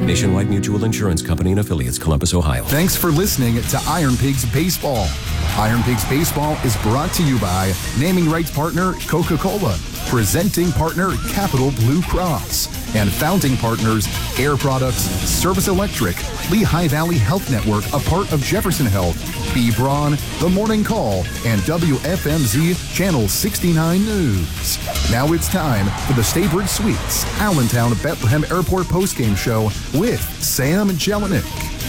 Nationwide Mutual Insurance Company and affiliates, Columbus, Ohio. Thanks for listening to Iron Pigs Baseball. Iron Pigs Baseball is brought to you by naming rights partner Coca-Cola, presenting partner Capital Blue Cross, and founding partners Air Products, Service Electric, Lehigh Valley Health Network, a part of Jefferson Health, B. Braun, The Morning Call, and WFMZ Channel 69 News. Now it's time for the Staybridge Suites Allentown Bethlehem Airport postgame show with Sam Jelinek.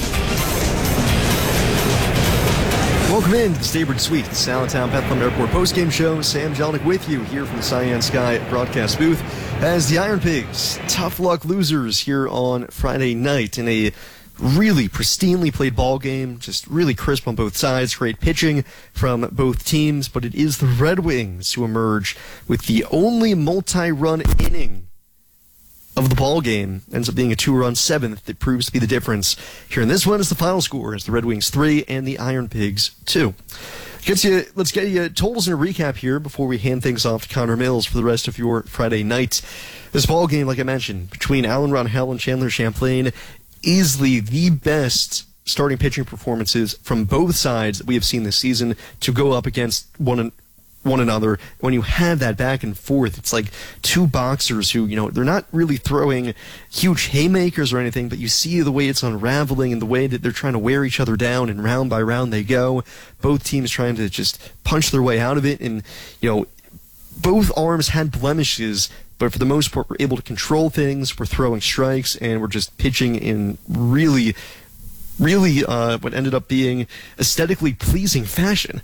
Welcome in to the Staybridge Suites, Allentown Bethlehem Airport postgame show. Sam Jelinek with you here from the Cyan Sky broadcast booth as the Iron Pigs, tough luck losers here on Friday night in a really pristinely played ball game, just really crisp on both sides, great pitching from both teams, but it is the Red Wings who emerge with the only multi-run inning of the ball game. Ends up being a 2-run seventh that proves to be the difference here in this one. Is the final score is the Red Wings 3 and the Iron Pigs 2. Let's get you totals and a recap here before we hand things off to Connor Mills for the rest of your Friday night. This ball game, like I mentioned, between Alan Ronhell and Chandler Champlain, easily the best starting pitching performances from both sides that we have seen this season to go up against one another. When you have that back and forth, it's like two boxers who, they're not really throwing huge haymakers or anything, but you see the way it's unraveling and the way that they're trying to wear each other down, and round by round they go. Both teams trying to just punch their way out of it, and, both arms had blemishes, but for the most part, we're able to control things. We're throwing strikes, and we're just pitching in really what ended up being aesthetically pleasing fashion.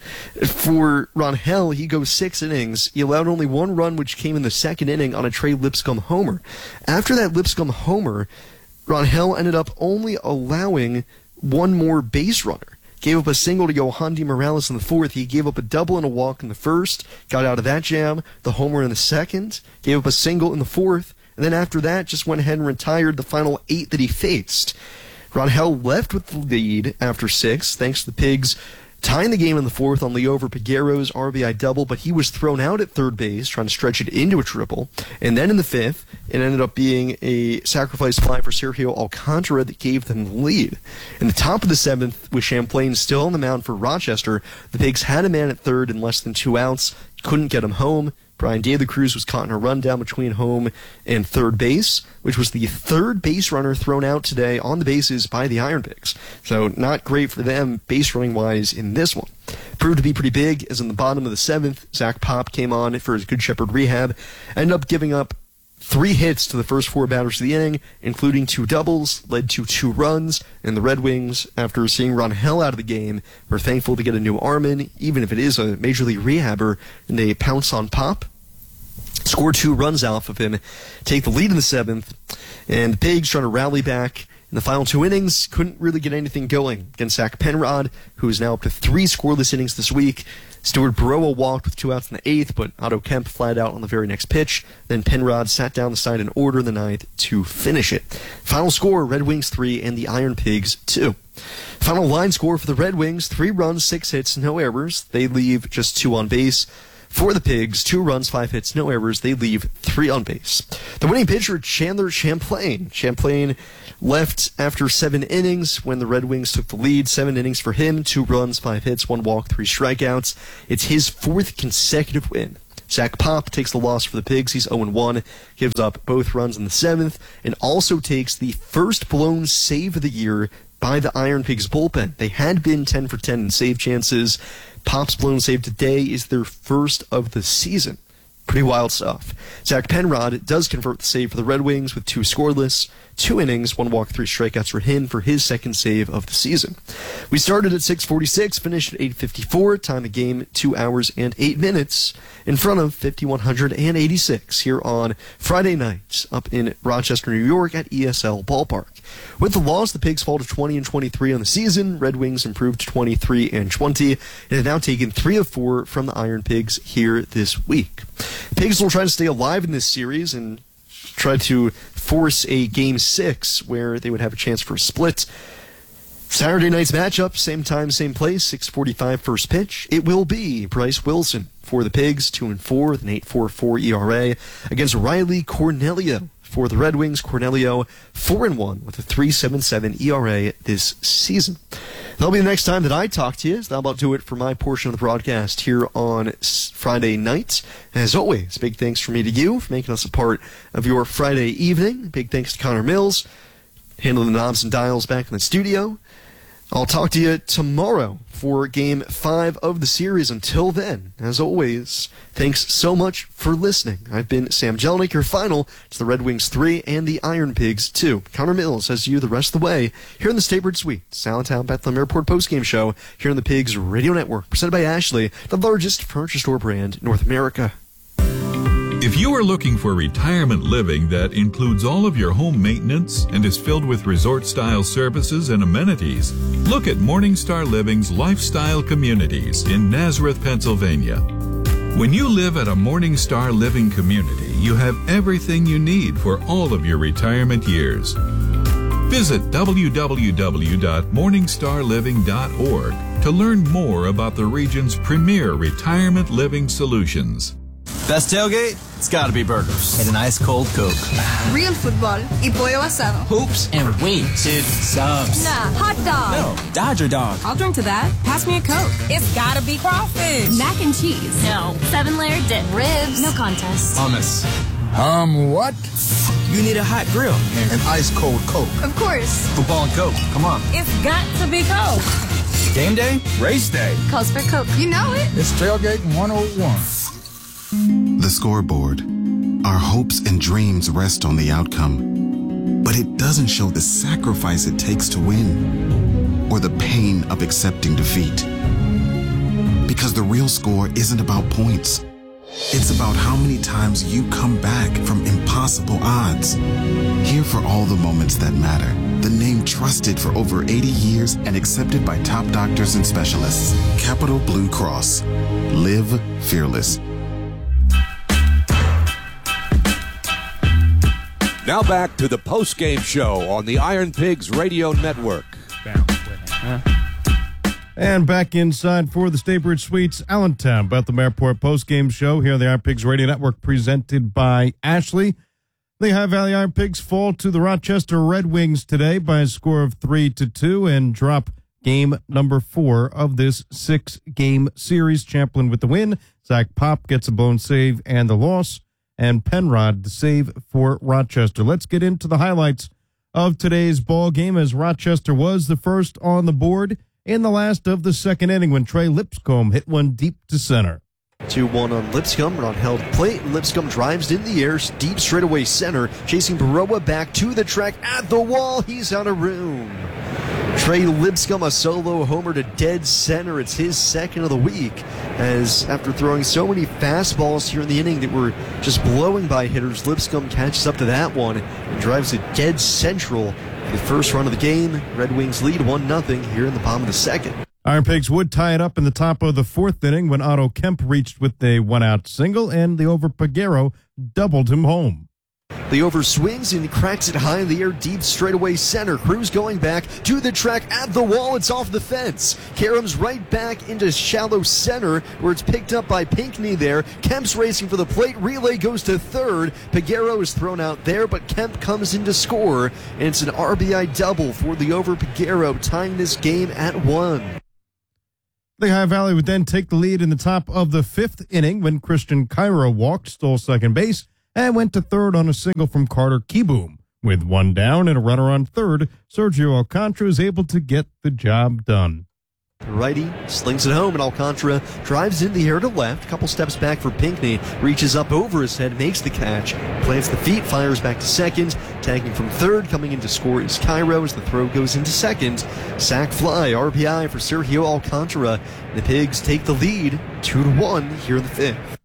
For Ronhell, he goes 6 innings. He allowed only 1 run, which came in the second inning on a Trey Lipscomb homer. After that Lipscomb homer, Ronhell ended up only allowing 1 more base runner. Gave up a single to Yohandy Morales in the 4th. He gave up a double and a walk in the 1st, got out of that jam, the homer in the 2nd, gave up a single in the 4th, and then after that just went ahead and retired the final 8 that he faced. Ronhell left with the lead after 6, thanks to the Pigs tying the game in the 4th on Leover Peguero's RBI double, but he was thrown out at third base, trying to stretch it into a triple. And then in the 5th, it ended up being a sacrifice fly for Sergio Alcantara that gave them the lead. In the top of the 7th, with Champlain still on the mound for Rochester, the Pigs had a man at third in less than 2 outs, couldn't get him home. Brian De La Cruz was caught in a rundown between home and third base, which was the 3rd base runner thrown out today on the bases by the Iron Pigs. So not great for them base running wise in this one. Proved to be pretty big, as in the bottom of the 7th, Zach Pop came on for his Good Shepherd rehab, ended up giving up 3 hits to the first 4 batters of the inning, including 2 doubles, led to 2 runs, and the Red Wings, after seeing Ronhell out of the game, were thankful to get a new arm in, even if it is a major league rehabber, and they pounce on Pop, score 2 runs off of him, take the lead in the 7th, and the Pigs trying to rally back. In the final 2 innings, couldn't really get anything going against Zach Penrod, who is now up to 3 scoreless innings this week. Stuart Baroa walked with 2 outs in the 8th, but Otto Kemp flat out on the very next pitch. Then Penrod sat down the side in order in the 9th to finish it. Final score, Red Wings 3 and the Iron Pigs 2. Final line score for the Red Wings, 3 runs, 6 hits, no errors. They leave just 2 on base. For the Pigs, 2 runs, 5 hits, no errors. They leave 3 on base. The winning pitcher, Chandler Champlain. Champlain left after 7 innings when the Red Wings took the lead. 7 innings for him, 2 runs, 5 hits, 1 walk, 3 strikeouts. It's his 4th consecutive win. Zach Pop takes the loss for the Pigs. He's 0-1, gives up both runs in the 7th, and also takes the first blown save of the year by the Iron Pigs bullpen. They had been 10 for 10 in save chances. Pop's blown save today is their first of the season. Pretty wild stuff. Zach Penrod does convert the save for the Red Wings with 2 scoreless, 2 innings, 1 walk, 3 strikeouts for him for his 2nd save of the season. We started at 6:46, finished at 8:54, time of game 2 hours and 8 minutes in front of 5,186 here on Friday night up in Rochester, New York at ESL Ballpark. With the loss, the Pigs fall to 20-23 on the season. Red Wings improved to 23-20 and have now taken 3 of 4 from the Iron Pigs here this week. Pigs will try to stay alive in this series and try to force a Game 6 where they would have a chance for a split. Saturday night's matchup, same time, same place, 6:45 first pitch. It will be Bryce Wilson for the Pigs, 2-4 with an 8.44 ERA against Riley Cornelio, for the Red Wings. Cornelio 4-1 with a 3.77 ERA this season. That'll be the next time that I talk to you. So that'll about do it for my portion of the broadcast here on Friday night. As always, big thanks from me to you for making us a part of your Friday evening. Big thanks to Connor Mills, handling the knobs and dials back in the studio. I'll talk to you tomorrow for Game 5 of the series. Until then, as always, thanks so much for listening. I've been Sam Jelinek, your final to the Red Wings 3 and the Iron Pigs 2. Connor Mills has you the rest of the way here in the Staybird Suite, Allentown Bethlehem Airport postgame show here on the Pigs Radio Network, presented by Ashley, the largest furniture store brand in North America. If you are looking for retirement living that includes all of your home maintenance and is filled with resort-style services and amenities, look at Morningstar Living's Lifestyle Communities in Nazareth, Pennsylvania. When you live at a Morningstar Living community, you have everything you need for all of your retirement years. Visit www.morningstarliving.org to learn more about the region's premier retirement living solutions. Best tailgate? It's gotta be burgers. And an ice cold Coke. Real football y pollo asado. Hoops and wings. Dude, subs. Nah, hot dog. No, Dodger dog. I'll drink to that. Pass me a Coke. It's gotta be crawfish. Mac and cheese. No. 7-layer dip. Ribs. No contest. Hummus. What? You need a hot grill. An ice cold Coke. Of course. Football and Coke. Come on. It's got to be Coke. Game day? Race day. Calls for Coke. You know it. It's Tailgate 101. The scoreboard. Our hopes and dreams rest on the outcome, but it doesn't show the sacrifice it takes to win or the pain of accepting defeat. Because the real score isn't about points. It's about how many times you come back from impossible odds. Here for all the moments that matter. The name trusted for over 80 years and accepted by top doctors and specialists. Capital Blue Cross. Live fearless. Now back to the post-game show on the Iron Pigs Radio Network. And back inside for the Staybridge Suites, Allentown Bethlehem Airport post-game show here on the Iron Pigs Radio Network, presented by Ashley. The High Valley Iron Pigs fall to the Rochester Red Wings today by a score of 3-2 and drop game number 4 of this 6-game series. Champlin with the win. Zach Pop gets a blown save and the loss. And Penrod the save for Rochester. Let's get into the highlights of today's ball game, as Rochester was the first on the board in the last of the second inning when Trey Lipscomb hit one deep to center. 2-1 on Lipscomb, but on held plate. Lipscomb drives in the air, deep straightaway center, chasing Baroa back to the track at the wall. He's out of room. Trey Lipscomb, a solo homer to dead center. It's his second of the week, as after throwing so many fastballs here in the inning that were just blowing by hitters, Lipscomb catches up to that one and drives it dead central for the first run of the game. Red Wings lead 1-0 here in the bottom of the second. Iron Pigs would tie it up in the top of the fourth inning when Otto Kemp reached with a one-out single, and the over Peguero doubled him home. The over swings and cracks it high in the air, deep straightaway center. Cruz going back to the track at the wall. It's off the fence. Karams right back into shallow center, where it's picked up by Pinckney there. Kemp's racing for the plate. Relay goes to third. Peguero is thrown out there, but Kemp comes in to score, and it's an RBI double for the over Peguero, tying this game at 1. The High Valley would then take the lead in the top of the fifth inning when Christian Cairo walked, stole second base, and went to third on a single from Carter Keyboom. With one down and a runner on third, Sergio Alcantara is able to get the job done. The righty slings it home, and Alcantara drives in the air to left. A couple steps back for Pinckney. Reaches up over his head, makes the catch, plants the feet, fires back to second. Tagging from third, coming in to score is Cairo as the throw goes into second. Sac fly, RBI for Sergio Alcantara. The Pigs take the lead 2-1 here in the fifth.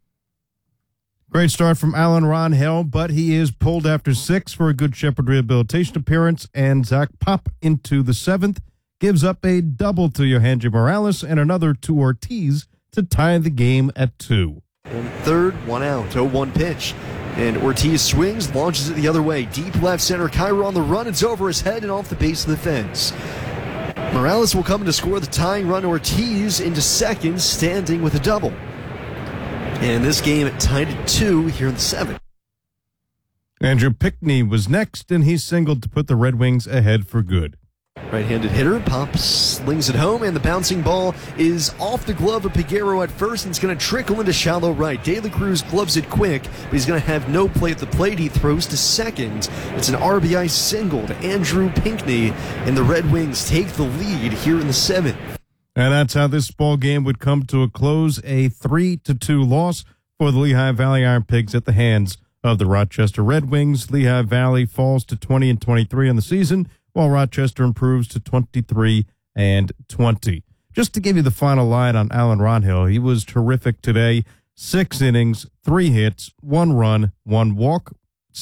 Great start from Alan Ronhell, but he is pulled after 6 for a Good Shepherd rehabilitation appearance, and Zach Pop into the 7th gives up a double to Yohanji Morales and another to Ortiz to tie the game at 2. And third, 1 out, 0-1 pitch. And Ortiz swings, launches it the other way. Deep left center, Cairo on the run. It's over his head and off the base of the fence. Morales will come in to score the tying run. Ortiz into second, standing with a double. And this game tied at 2 here in the 7th. Andrew Pinckney was next, and he singled to put the Red Wings ahead for good. Right-handed hitter, Pop slings it home, and the bouncing ball is off the glove of Piguero at first, and it's going to trickle into shallow right. De La Cruz gloves it quick, but he's going to have no play at the plate. He throws to second. It's an RBI single to Andrew Pinckney, and the Red Wings take the lead here in the 7th. And that's how this ball game would come to a close, a 3-2 loss for the Lehigh Valley Iron Pigs at the hands of the Rochester Red Wings. Lehigh Valley falls to 20-23 on the season, while Rochester improves to 23-20. Just to give you the final line on Alan Ronhill, he was terrific today. 6 innings, 3 hits, 1 run, 1 walk,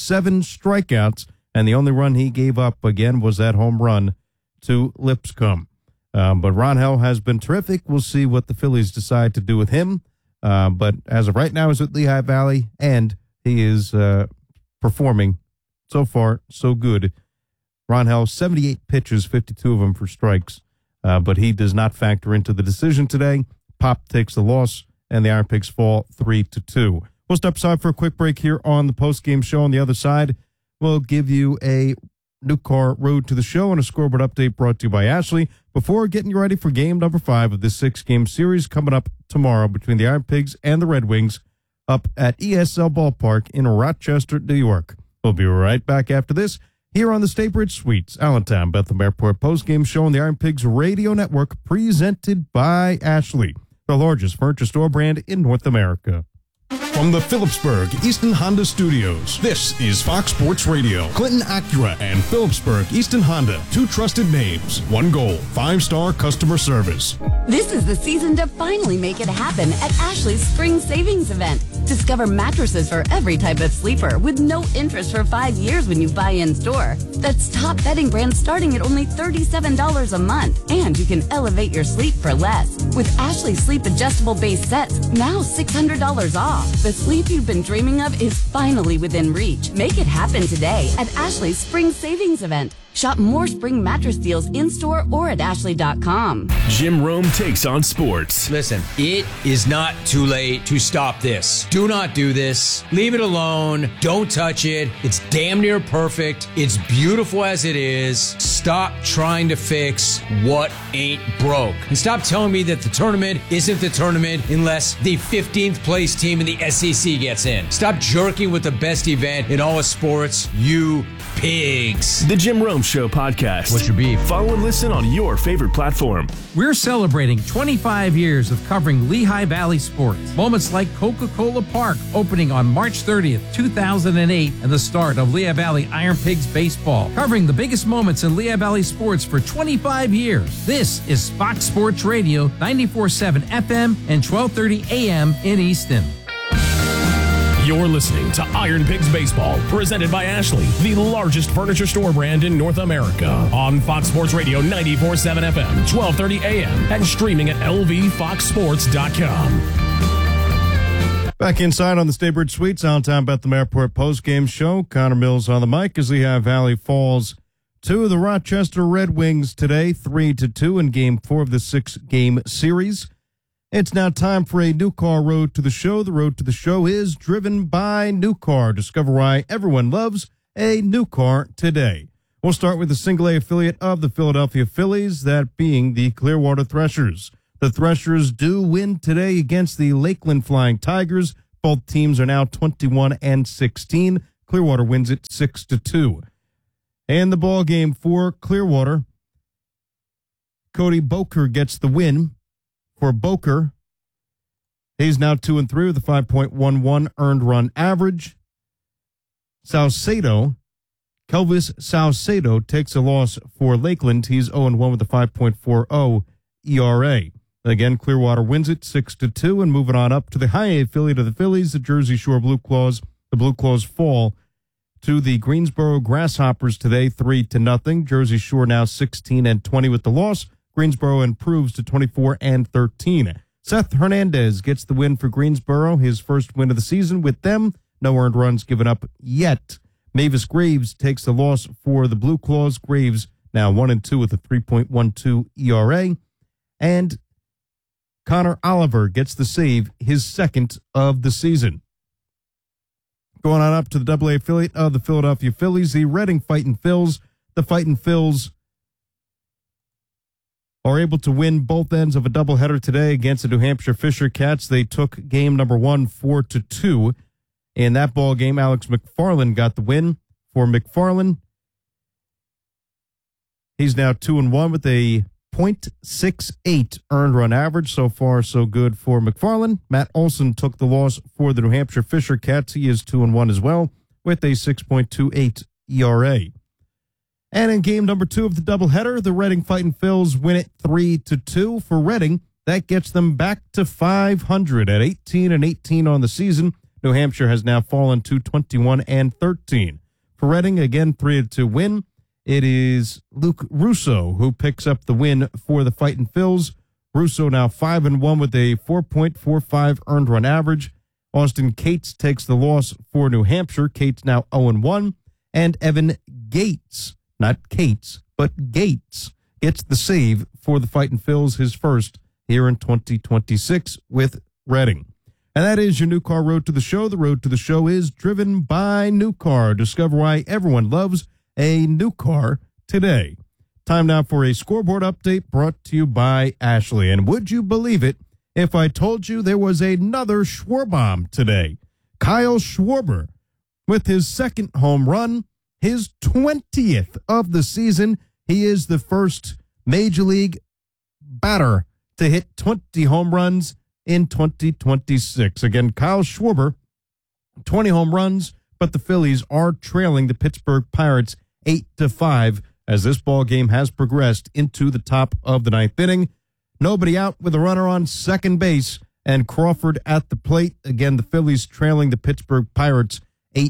7 strikeouts, and the only run he gave up again was that home run to Lipscomb. But Ronhill has been terrific. We'll see what the Phillies decide to do with him. But as of right now, he's with Lehigh Valley, and he is performing so far so good. Ronhill, 78 pitches, 52 of them for strikes, but he does not factor into the decision today. Pop takes the loss, and the Iron Pigs fall 3-2. We'll step aside for a quick break here on the postgame show. On the other side, we'll give you a new car road to the show and a scoreboard update brought to you by Ashley before getting you ready for game number 5 of this 6-game series coming up tomorrow between the Iron Pigs and the Red Wings up at ESL Ballpark in Rochester, New York. We'll be right back after this here on the Staybridge Suites, Allentown Bethlehem Airport postgame show on the Iron Pigs Radio Network, presented by Ashley, the largest furniture store brand in North America. From the Phillipsburg Easton Honda Studios, this is Fox Sports Radio. Clinton Acura and Phillipsburg Easton Honda, 2 trusted names, 1 goal, 5-star customer service. This is the season to finally make it happen at Ashley's Spring Savings Event. Discover mattresses for every type of sleeper with no interest for 5 years when you buy in store. That's top bedding brands starting at only $37 a month, and you can elevate your sleep for less. With Ashley Sleep Adjustable Base Sets, now $600 off. The sleep you've been dreaming of is finally within reach. Make it happen today at Ashley's Spring Savings Event. Shop more spring mattress deals in-store or at ashley.com. Jim Rome takes on sports. Listen, it is not too late to stop this. Do not do this. Leave it alone. Don't touch it. It's damn near perfect. It's beautiful as it is. Stop trying to fix what ain't broke. And stop telling me that the tournament isn't the tournament unless the 15th place team in the SEC gets in. Stop jerking with the best event in all of sports, you pigs. The Jim Rome Show podcast. What's your beef? Follow and listen on your favorite platform. We're celebrating 25 years of covering Lehigh Valley sports. Moments like Coca-Cola Park opening on March 30th, 2008, and the start of Lehigh Valley Iron Pigs baseball. Covering the biggest moments in Lehigh Valley sports for 25 years. This is Fox Sports Radio, 94.7 FM and 1230 AM in Easton. You're listening to Iron Pigs Baseball, presented by Ashley, the largest furniture store brand in North America. On Fox Sports Radio 94.7 FM, 1230 AM, and streaming at lvfoxsports.com. Back inside on the Staybridge Suites, Allentown Bethlehem Airport postgame show. Connor Mills on the mic as Lehigh Valley falls to the Rochester Red Wings today, 3-2 in Game 4 of the 6-game series. It's now time for a new car road to the show. The road to the show is driven by New Car. Discover why everyone loves a new car today. We'll start with the single A affiliate of the Philadelphia Phillies, that being the Clearwater Threshers. The Threshers do win today against the Lakeland Flying Tigers. Both teams are now 21-16. Clearwater wins it 6-2. And the ball game for Clearwater, Cody Boker gets the win. For Boker, he's now 2-3 with a 5.11 earned run average. Kelvis Salcedo takes a loss for Lakeland. He's 0-1 with a 5.40 ERA. Again, Clearwater wins it 6-2, and moving on up to the high A affiliate of the Phillies, the Jersey Shore Blue Claws. The Blue Claws fall to the Greensboro Grasshoppers today, 3-0. Jersey Shore now 16-20 with the loss. Greensboro improves to 24-13. Seth Hernandez gets the win for Greensboro, his first win of the season with them. No earned runs given up yet. Mavis Graves takes the loss for the Blue Claws. Graves now 1-2 with a 3.12 ERA. And Connor Oliver gets the save, his second of the season. Going on up to the AA affiliate of the Philadelphia Phillies, the Reading Fightin' Phils. The Fightin' Phils are able to win both ends of a doubleheader today against the New Hampshire Fisher Cats. They took game number 1 4-2. In that ball game, Alex McFarland got the win for McFarland. He's now 2-1 with a .68 earned run average. So far, so good for McFarland. Matt Olson took the loss for the New Hampshire Fisher Cats. He is 2-1 as well with a 6.28 ERA. And in game number 2 of the doubleheader, the Reading Fightin' Phils win it 3-2 for Reading. That gets them back to 500 at 18-18 on the season. New Hampshire has now fallen to 21-13. For Reading, again, 3-2 win. It is Luke Russo who picks up the win for the Fightin' Phils. Russo now 5-1 with a 4.45 earned run average. Austin Cates takes the loss for New Hampshire. Cates now 0-1. And Evan Gates, not Cates, but Gates, gets the save for the Fightin' Phils, his first here in 2026 with Reading. And that is your New Car Road to the Show. The Road to the Show is driven by New Car. Discover why everyone loves a new car today. Time now for a scoreboard update brought to you by Ashley. And would you believe it if I told you there was another Schwarbomb today? Kyle Schwarber with his second home run, his 20th of the season. He is the first Major League batter to hit 20 home runs in 2026. Again, Kyle Schwarber, 20 home runs, but the Phillies are trailing the Pittsburgh Pirates 8-5 as this ball game has progressed into the top of the ninth inning. Nobody out with a runner on second base and Crawford at the plate. Again, the Phillies trailing the Pittsburgh Pirates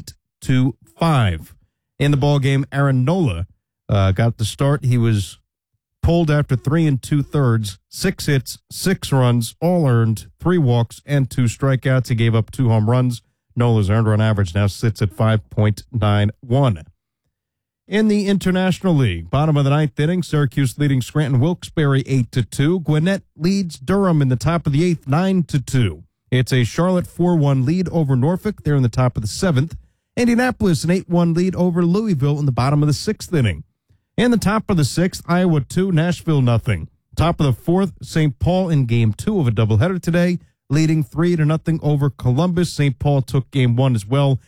8-5. In the ball game, Aaron Nola got the start. He was pulled after 3 2/3, 6 hits, 6 runs, all earned, 3 walks, and 2 strikeouts. He gave up 2 home runs. Nola's earned run average now sits at 5.91. In the International League, bottom of the ninth inning, Syracuse leading Scranton Wilkes-Barre 8-2. Gwinnett leads Durham in the top of the 8th, 9-2. It's a Charlotte 4-1 lead over Norfolk. They're in the top of the 7th. Indianapolis an 8-1 lead over Louisville in the bottom of the 6th inning. In the top of the 6th, Iowa 2, Nashville nothing. Top of the 4th, St. Paul in game 2 of a doubleheader today, leading 3-0 over Columbus. St. Paul took game 1 as well,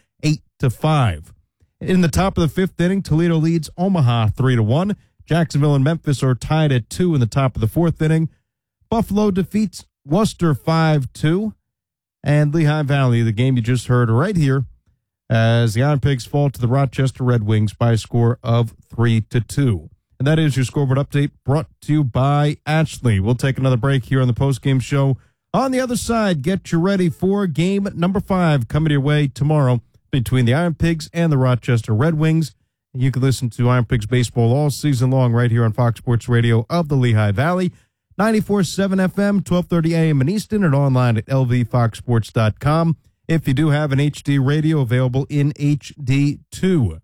8-5. In the top of the 5th inning, Toledo leads Omaha 3-1. Jacksonville and Memphis are tied at 2 in the top of the 4th inning. Buffalo defeats Worcester 5-2. And Lehigh Valley, the game you just heard right here, as the Iron Pigs fall to the Rochester Red Wings by a score of 3-2. And that is your scoreboard update brought to you by Ashley. We'll take another break here on the postgame show. On the other side, get you ready for game number 5 coming your way tomorrow between the Iron Pigs and the Rochester Red Wings. You can listen to Iron Pigs baseball all season long right here on Fox Sports Radio of the Lehigh Valley. 94.7 FM, 12:30 a.m. in Easton, and online at lvfoxsports.com. If you do have an HD radio available in HD2.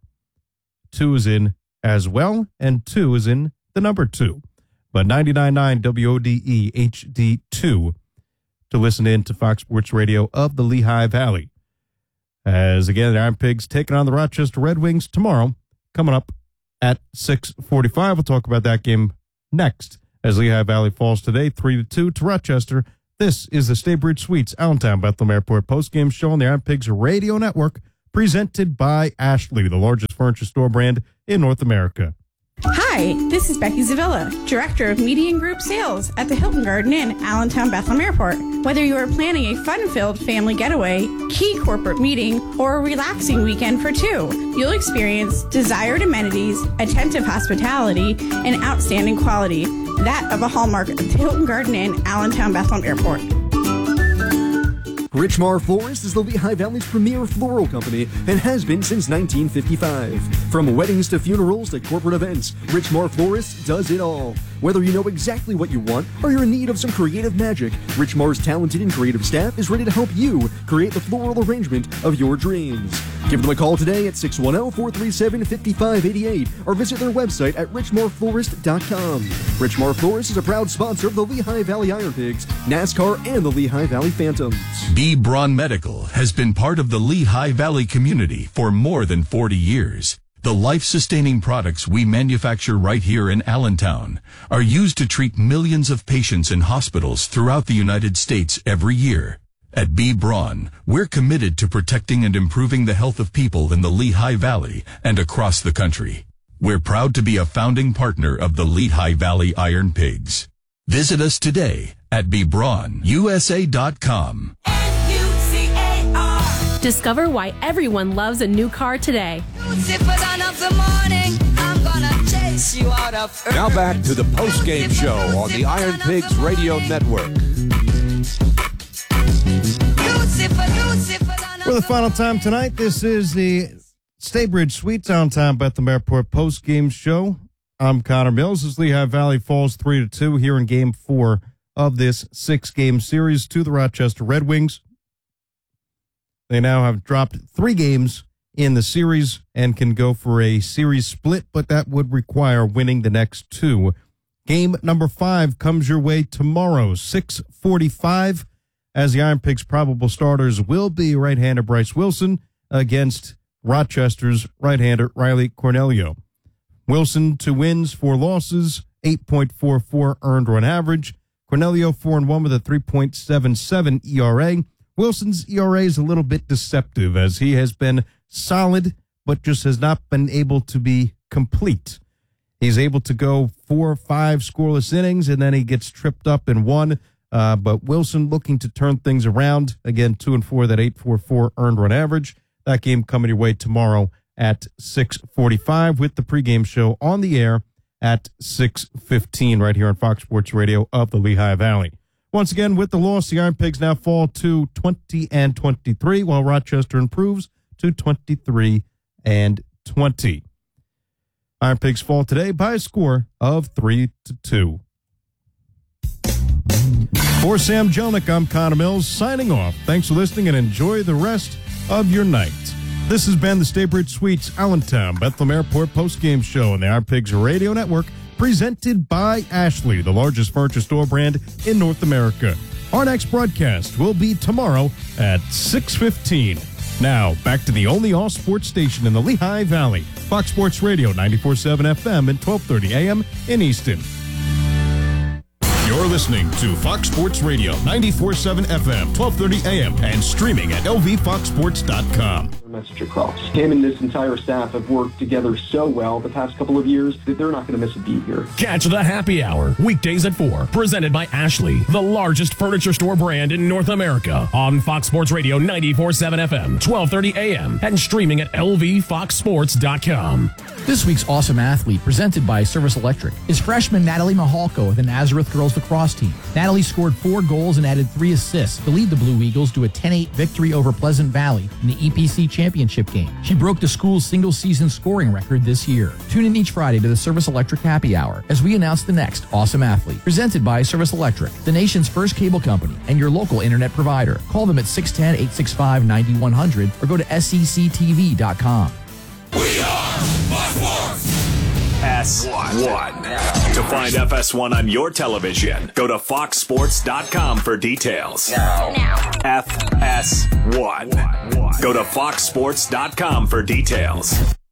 2 is in as well, and 2 is in the number 2. But 99.9 WODE HD2 to listen in to Fox Sports Radio of the Lehigh Valley. As again, the Iron Pigs taking on the Rochester Red Wings tomorrow, coming up at 6:45. We'll talk about that game next as Lehigh Valley falls today 3-2 to Rochester. This is the Staybridge Suites Allentown Bethlehem Airport postgame show on the Iron Pigs Radio Network, presented by Ashley, the largest furniture store brand in North America. Hi, this is Becky Zavilla, Director of Media and Group Sales at the Hilton Garden Inn, Allentown Bethlehem Airport. Whether you are planning a fun-filled family getaway, key corporate meeting, or a relaxing weekend for 2, you'll experience desired amenities, attentive hospitality, and outstanding quality, that of a hallmark of the Hilton Garden Inn, Allentown Bethlehem Airport. Richmar Florist is the Lehigh Valley's premier floral company and has been since 1955. From weddings to funerals to corporate events, Richmar Florist does it all. Whether you know exactly what you want or you're in need of some creative magic, Rich Marr's talented and creative staff is ready to help you create the floral arrangement of your dreams. Give them a call today at 610-437-5588 or visit their website at richmarflorist.com. Rich Marr Florist is a proud sponsor of the Lehigh Valley Iron Pigs, NASCAR, and the Lehigh Valley Phantoms. B. Braun Medical has been part of the Lehigh Valley community for more than 40 years. The life-sustaining products we manufacture right here in Allentown are used to treat millions of patients in hospitals throughout the United States every year. At B. Braun, we're committed to protecting and improving the health of people in the Lehigh Valley and across the country. We're proud to be a founding partner of the Lehigh Valley Iron Pigs. Visit us today at bbraunusa.com. Discover why everyone loves a new car today. Now back to the post-game show on the Iron Pigs Radio Network. For the final time tonight, this is the Staybridge Suites Downtown Bethlehem Airport post-game show. I'm Connor Mills as Lehigh Valley falls 3-2 here in Game 4 of this 6-game series to the Rochester Red Wings. They now have dropped 3 games in the series and can go for a series split, but that would require winning the next 2. Game number 5 comes your way tomorrow, 6:45, as the Iron Pigs' probable starters will be right-hander Bryce Wilson against Rochester's right-hander Riley Cornelio. Wilson 2 wins, 4 losses, 8.44 earned run average. Cornelio 4-1 with a 3.77 ERA. Wilson's ERA is a little bit deceptive as he has been solid, but just has not been able to be complete. He's able to go 4 or 5 scoreless innings, and then he gets tripped up in 1. But Wilson looking to turn things around. Again, 2-4, that 8.44 earned run average. That game coming your way tomorrow at 6:45 with the pregame show on the air at 6:15 right here on Fox Sports Radio of the Lehigh Valley. Once again, with the loss, the Iron Pigs now fall to 20-23, while Rochester improves to 23-20. Iron Pigs fall today by a score of 3-2. For Sam Jelnick, I'm Connor Mills, signing off. Thanks for listening and enjoy the rest of your night. This has been the Staybridge Suites Allentown Bethlehem Airport postgame show on the Iron Pigs Radio Network, presented by Ashley, the largest furniture store brand in North America. Our next broadcast will be tomorrow at 6:15. Now, back to the only all-sports station in the Lehigh Valley, Fox Sports Radio 94.7 FM and 12:30 AM in Easton. You're listening to Fox Sports Radio 94.7 FM, 12:30 AM, and streaming at lvfoxsports.com. Message across. Him and this entire staff have worked together so well the past couple of years that they're not going to miss a beat here. Catch the happy hour weekdays at 4, presented by Ashley, the largest furniture store brand in North America, on Fox Sports Radio 94.7 FM, 12:30 AM, and streaming at lvfoxsports.com. This week's Awesome Athlete, presented by Service Electric, is freshman Natalie Mahalko of the Nazareth Girls Lacrosse team. Natalie scored 4 goals and added 3 assists to lead the Blue Eagles to a 10-8 victory over Pleasant Valley in the EPC championship game. She broke the school's single-season scoring record this year. Tune in each Friday to the Service Electric Happy Hour as we announce the next Awesome Athlete, presented by Service Electric, the nation's first cable company and your local internet provider. Call them at 610-865-9100 or go to SECTV.com. We are Fox Sports! S1. To find FS1 on your television, go to foxsports.com for details. Now. FS1. Go to foxsports.com for details.